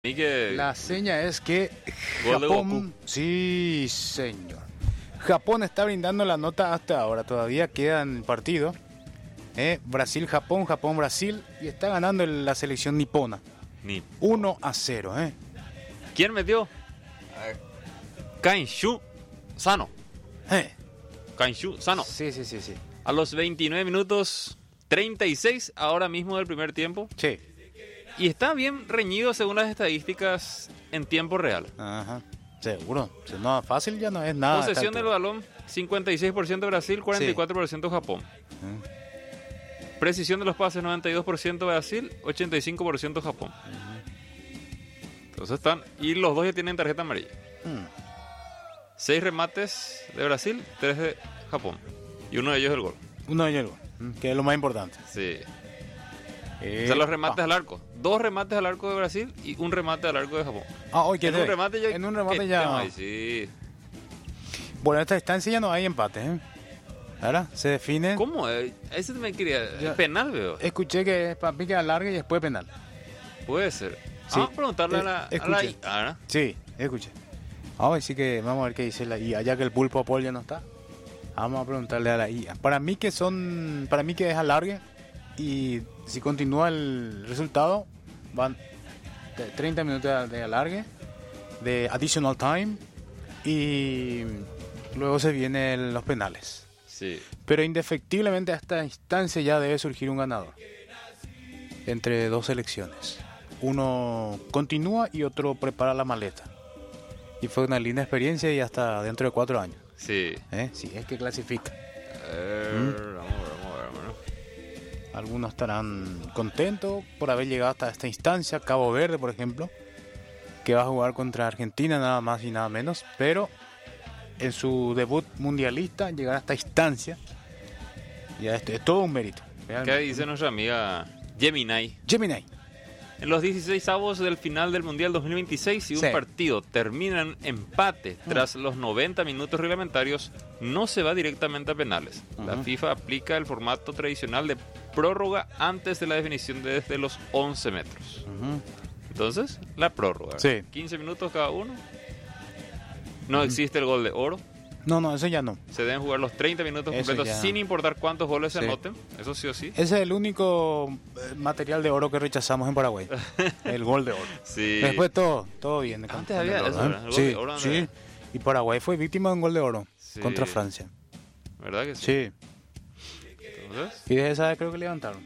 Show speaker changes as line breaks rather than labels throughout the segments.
Y que
La seña es que
Gol de
Japón, sí señor, Japón está brindando la nota hasta ahora, todavía queda en el partido, Brasil-Japón, Japón-Brasil, y está ganando la selección nipona,
ni
1-0,
¿Quién metió? Kanshu Sano. Kanshu Sano.
Sí.
A los 29 minutos 36 ahora mismo del primer tiempo.
Sí.
Y está bien reñido según las estadísticas en tiempo real.
Ajá, seguro. Si no, fácil ya no es nada.
Posesión del balón, 56% Brasil, 44% Japón. Precisión de los pases, 92% Brasil, 85% Japón. Entonces están... Y los dos ya tienen tarjeta amarilla. 6 remates de Brasil, 3 de Japón. Y uno de ellos el gol.
Uno de ellos, que es lo más importante.
Sí. O sea, los remates al arco. 2 remates al arco de Brasil y un remate al arco de Japón.
Hoy
En un remate ya...
En un remate ya...
Sí.
Bueno, en esta instancia ya no hay empate, ¿Ahora? Se define...
¿Cómo? Ese me quería...
Ya.
Penal, veo.
Escuché que para mí queda larga y después penal.
Puede ser.
Sí.
Vamos a preguntarle a la
Escuché.
¿no?
Sí, escuché. Vamos a ver qué dice la IA, ya que el pulpo Paul ya no está. Vamos a preguntarle a la IA. Para mí que es alargue y si continúa el resultado van 30 minutos de alargue, de additional time, y luego se vienen los penales.
Sí.
Pero indefectiblemente a esta instancia ya debe surgir un ganador entre dos selecciones. Uno continúa y otro prepara la maleta. Y fue una linda experiencia y hasta dentro de 4 años.
Sí.
Si es que clasifica.
Vamos a ver.
Algunos estarán contentos por haber llegado hasta esta instancia. Cabo Verde, por ejemplo, que va a jugar contra Argentina, nada más y nada menos. Pero en su debut mundialista, llegar a esta instancia, ya es todo un mérito.
¿Qué dice nuestra amiga Gemini? En los 16avos del final del Mundial 2026, si un partido termina en empate tras los 90 minutos reglamentarios, no se va directamente a penales. La FIFA aplica el formato tradicional de prórroga antes de la definición desde los 11 metros. Entonces, la prórroga. 15 minutos cada uno. No existe el gol de oro.
No, eso ya no.
Se deben jugar los 30 minutos completos sin importar cuántos goles se anoten. Eso sí o sí.
Ese es el único material de oro que rechazamos en Paraguay. El gol de oro.
Sí.
Después todo bien.
Antes había eso, ¿verdad? El gol de oro,
sí. Y Paraguay fue víctima de un gol de oro contra Francia.
¿Verdad que sí?
Sí.
Entonces...
Y desde esa vez creo que levantaron.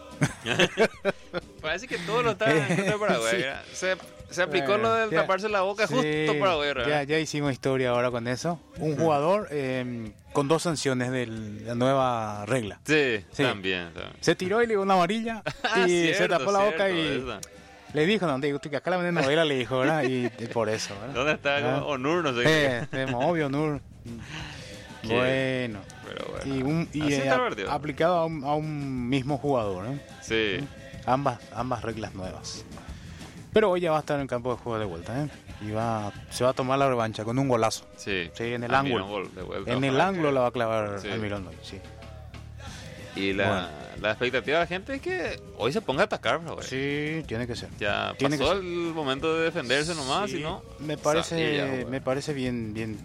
Parece que todo lo está en contra de Paraguay. Se aplicó lo del taparse la boca justo Paraguay, ¿verdad?
Ya hicimos historia ahora con eso. Un jugador con 2 sanciones de la nueva regla.
Sí. También.
Se tiró y le dio una amarilla y se tapó la boca y le dijo, no, digo, que acá la ven en novela, le dijo, ¿verdad? Y por eso, ¿verdad?
¿Dónde está Onur? No sé qué.
Obvio, Onur. Bueno.
Pero bueno.
Y aplicado a un mismo jugador, ¿no?
Sí.
Ambas reglas nuevas. Pero hoy ya va a estar en el campo de juego de vuelta, Y se va a tomar la revancha con un golazo.
Sí.
En el ángulo. En el ángulo la va a clavar Almirón hoy, sí.
Y la expectativa de la gente es que hoy se ponga a atacar, güey.
Sí, tiene que ser.
Ya pasó el momento de defenderse nomás,
sí,
si no...
Me parece bien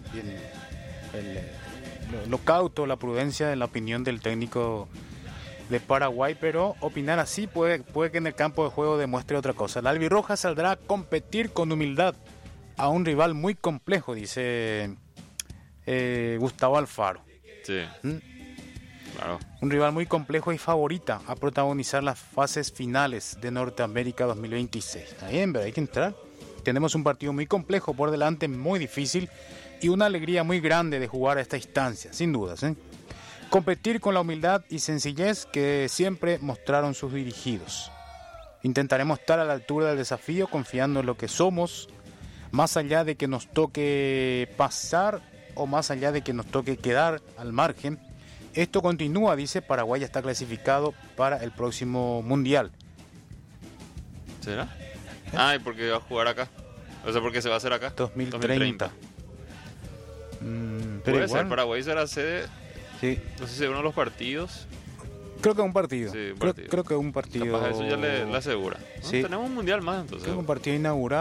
lo cauto, la prudencia en la opinión del técnico de Paraguay, pero opinar así puede que en el campo de juego demuestre otra cosa. La albirroja saldrá a competir con humildad a un rival muy complejo, dice Gustavo Alfaro.
Sí. Claro.
Un rival muy complejo y favorita a protagonizar las fases finales de Norteamérica 2026. Está bien, pero hay que entrar. Tenemos un partido muy complejo por delante, muy difícil, y una alegría muy grande de jugar a esta instancia, sin dudas. Competir con la humildad y sencillez que siempre mostraron sus dirigidos. Intentaremos estar a la altura del desafío, confiando en lo que somos, más allá de que nos toque pasar o más allá de que nos toque quedar al margen. Esto continúa, dice. Paraguay ya está clasificado para el próximo Mundial.
¿Será? ¿Y porque va a jugar acá? O sea, porque se va a hacer acá.
2030.
Puede ser, Paraguay será sede.
Sí.
No sé si uno de los partidos.
Creo que un partido.
Sí,
creo que un partido.
Capaz eso ya le asegura.
Sí.
Tenemos un mundial más entonces.
Creo que un partido inaugural.